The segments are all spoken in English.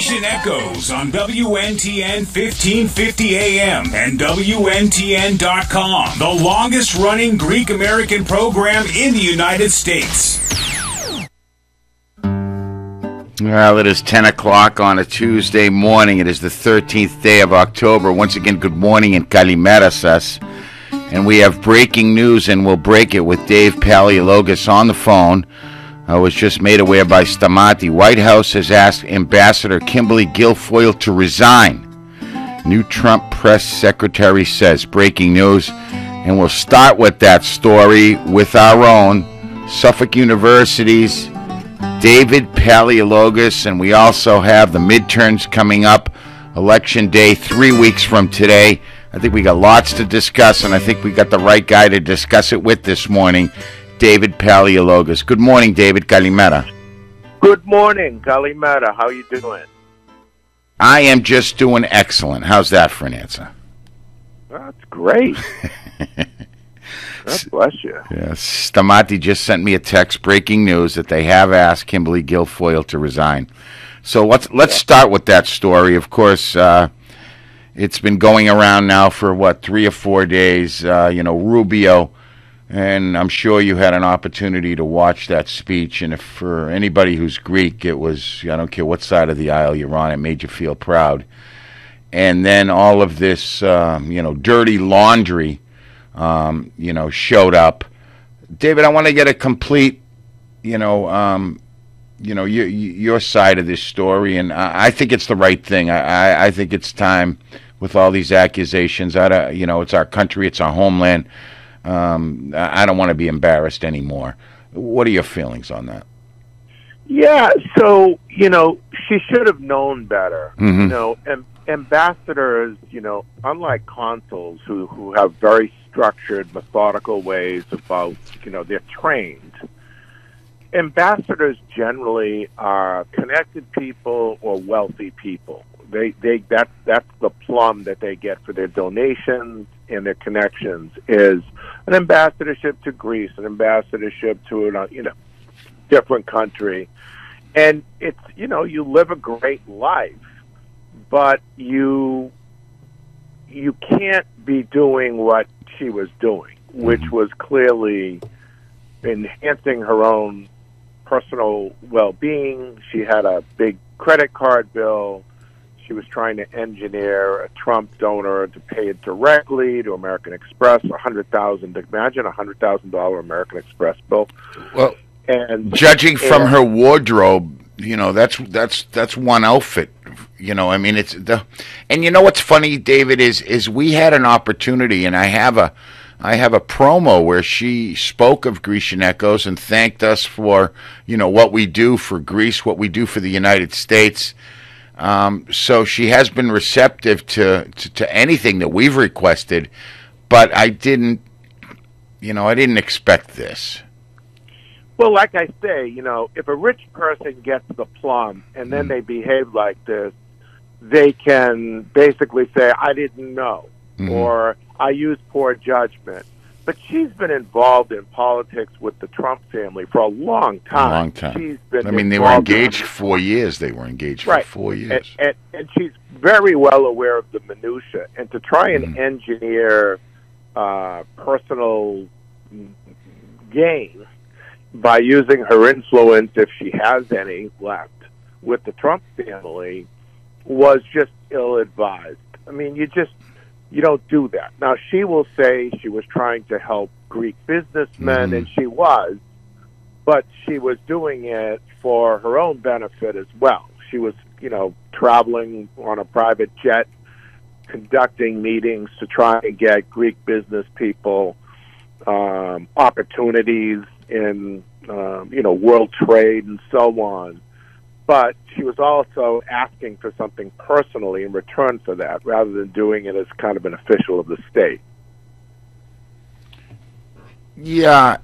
Grecian Echoes on WNTN 1550 AM and WNTN.com, the longest running Greek American program in the United States. Well, it is 10 o'clock on a Tuesday morning. It is the 13th day of October. Once again, good morning and Kalimeras. And we have breaking news, and we'll break it with Dave Paleologos on the phone. I was just made aware by Stamati. White House has asked Ambassador Kimberly Guilfoyle to resign. New Trump press secretary says. Breaking news. And we'll start with that story with our own Suffolk University's David Paleologos, and we also have the midterms coming up, Election Day, 3 weeks from today. I think we got lots to discuss, and I think we got the right guy to discuss it with this morning, David Paleologos. Good morning, David. Kalimera. Good morning, Kalimera. How you doing? I am just doing excellent. How's that for an answer? That's great. God bless you. Yes. Stamati just sent me a text, breaking news, that they have asked Kimberly Guilfoyle to resign. So let's start with that story. Of course, it's been going around now for, 3 or 4 days. Rubio, and I'm sure you had an opportunity to watch that speech. And if for anybody who's Greek, it was, I don't care what side of the aisle you're on, it made you feel proud. And then all of this, dirty laundry showed up. David, I want to get a complete, your side of this story, and I think it's the right thing. I think it's time with all these accusations. It's our country, it's our homeland. I don't want to be embarrassed anymore. What are your feelings on that? Yeah, so, she should have known better. Mm-hmm. Ambassadors, unlike consuls who have very structured, methodical ways about, they're trained. Ambassadors generally are connected people or wealthy people. That's the plum that they get for their donations and their connections is an ambassadorship to Greece, an ambassadorship to a different country, and it's you live a great life, but you can't be doing what she was doing, which was clearly enhancing her own personal well-being. She had a big credit card bill. She was trying to engineer a Trump donor to pay it directly to American Express, imagine $100,000 American Express bill. Well, and judging from her wardrobe, that's one outfit. It's and what's funny, David, is we had an opportunity, and I have a promo where she spoke of Grecian Echoes and thanked us for, what we do for Greece, what we do for the United States. So she has been receptive to anything that we've requested, but I didn't expect this. Well, like I say, if a rich person gets the plum and then they behave like this, they can basically say, I didn't know, or I used poor judgment. But she's been involved in politics with the Trump family for a long time. She's been they were engaged 4 years. They were engaged for 4 years. And she's very well aware of the minutia. And to try and engineer personal gain by using her influence, if she has any left, with the Trump family was just ill-advised. You don't do that. Now, she will say she was trying to help Greek businessmen, and she was, but she was doing it for her own benefit as well. She was, traveling on a private jet, conducting meetings to try and get Greek business people opportunities in, world trade and so on. But she was also asking for something personally in return for that, rather than doing it as kind of an official of the state. Yeah.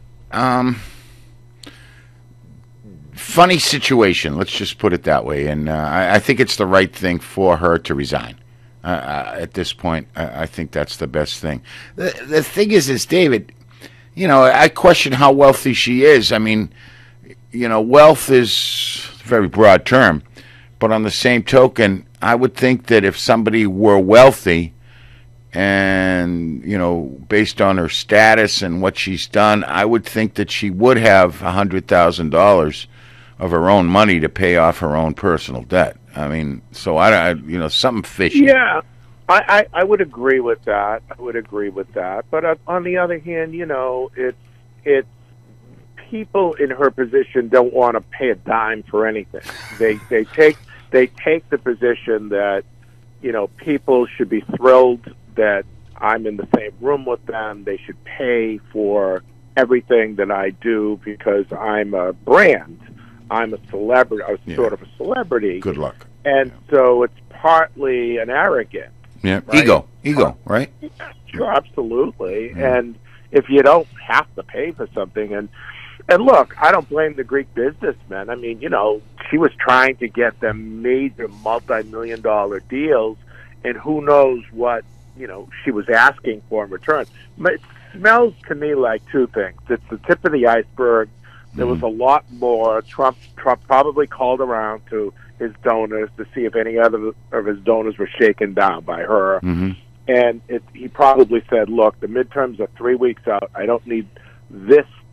Funny situation, let's just put it that way. And I think it's the right thing for her to resign. At this point, I think that's the best thing. The thing is, David, I question how wealthy she is. Wealth is a very broad term, But on the same token, I would think that if somebody were wealthy and, based on her status and what she's done, I would think that she would have $100,000 of her own money to pay off her own personal debt. I mean, so something fishy. Yeah, I would agree with that. But on the other hand, it's people in her position don't want to pay a dime for anything. They take the position that people should be thrilled that I'm in the same room with them. They should pay for everything that I do because I'm a brand. I'm a celebrity. I was sort of a celebrity. Good luck. And so it's partly an arrogance. Yeah, right? ego, right? Yeah, sure, absolutely. And if you don't have to pay for something, and look, I don't blame the Greek businessmen. I mean, she was trying to get them major multi-million-dollar deals, and who knows what she was asking for in return. But it smells to me like two things. It's the tip of the iceberg. There was a lot more. Trump probably called around to his donors to see if any other of his donors were shaken down by her. Mm-hmm. And he probably said, look, the midterms are 3 weeks out. I don't need this